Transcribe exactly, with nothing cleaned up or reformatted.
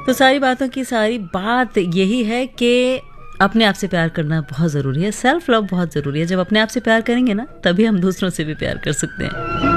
तो सारी बातों की सारी बात यही है कि अपने आप से प्यार करना बहुत ज़रूरी है, सेल्फ लव बहुत ज़रूरी है। जब अपने आप से प्यार करेंगे ना, तभी हम दूसरों से भी प्यार कर सकते हैं।